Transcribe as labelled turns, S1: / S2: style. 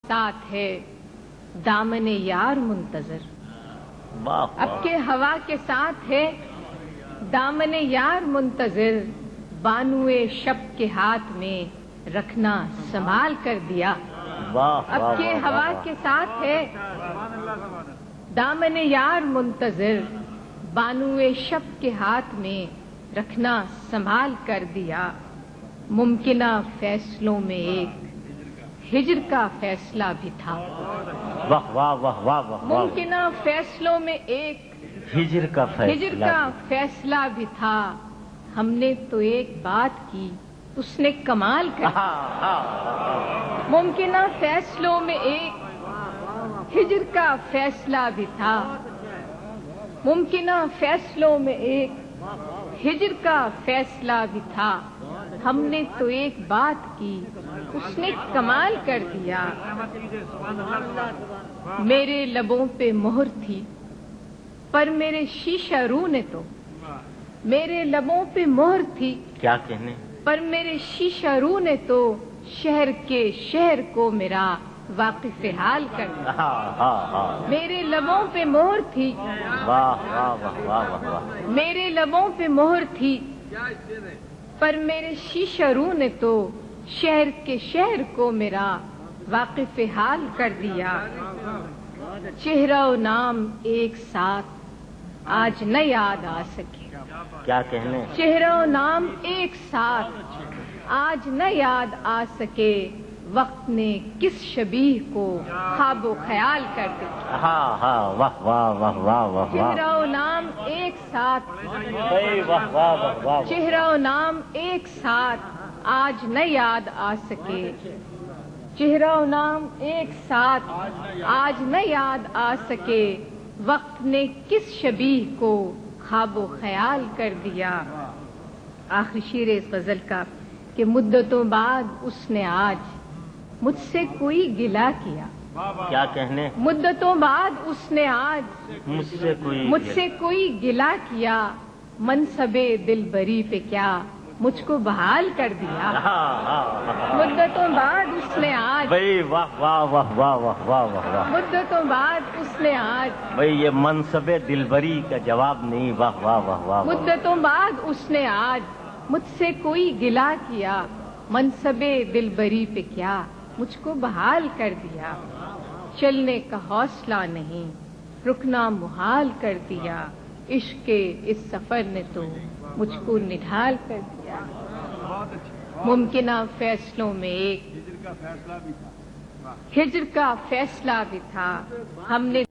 S1: ساتھ ہے دامن یار منتظر، اب کے ہوا کے ساتھ ہے دامن یار منتظر، بانوئے شب کے ہاتھ میں رکھنا سنبھال کر دیا۔ اب کے ہوا کے ساتھ ہے دامن یار منتظر، بانوئے شب کے ہاتھ میں رکھنا سنبھال کر دیا۔ ممکنہ فیصلوں میں ایک ہجر کا فیصلہ بھی تھا، ممکنہ فیصلوں میں ایک ہجر کا فیصلہ بھی تھا۔ ہم نے تو ایک بات کی اس نے کمال کر دیا۔ ممکنہ فیصلوں میں ایک ہجر کا فیصلہ بھی تھا، ممکنہ فیصلوں میں ایک ہجر کا فیصلہ بھی تھا۔ ہم نے تو ایک بات کی اس نے کمال کر دیا۔ میرے لبوں پہ مہر تھی پر میرے شیشہ رو نے تو، میرے لبوں پہ مہر تھی
S2: کیا کہنے
S1: پر میرے شیشہ رو نے تو شہر کے شہر کو میرا واقف حال کر دیا۔ میرے لبوں پہ مہر تھی، میرے لبوں پہ مہر تھی پر میرے شیشہ رو نے تو شہر کے شہر کو میرا واقف حال کر دیا۔ چہرہ و نام ایک ساتھ آج نہ یاد آ سکے،
S2: کیا کہنے
S1: چہرہ و نام ایک ساتھ آج نہ یاد آ سکے، وقت نے کس شبیہ کو خواب و خیال کر دیا۔
S2: واہ واہ واہ واہ واہ
S1: چہرہ و نام ایک ساتھ، چہرہ و نام ایک ساتھ آج نہ یاد آ سکے، چہرہ و نام ایک ساتھ آج نہ یاد آ سکے، وقت نے کس شبیہ کو خواب و خیال کر دیا۔ آخری شعر اس غزل کا کہ مدتوں بعد اس نے آج مجھ سے کوئی گلہ کیا،
S2: کیا کہنے
S1: مدتوں بعد اس نے آج مجھ سے کوئی گلہ کیا، منصب دلبری پہ کیا مجھ کو بحال کر دیا۔ مدتوں بعد اس نے آج
S2: واہ واہ واہ واہ واہ واہ واہ
S1: مدتوں بعد اس نے آج
S2: بھائی یہ منصب دلبری کا جواب نہیں، واہ واہ واہ واہ
S1: مدتوں بعد اس نے آج مجھ سے کوئی گلہ کیا، منصب دلبری پہ کیا مجھ کو بحال کر دیا۔ چلنے کا حوصلہ نہیں رکنا محال کر دیا، عشق کے اس سفر نے تو مجھ کو نڈھال کر دیا۔ ممکنہ فیصلوں میں ایک ہجر کا فیصلہ بھی تھا، ہم نے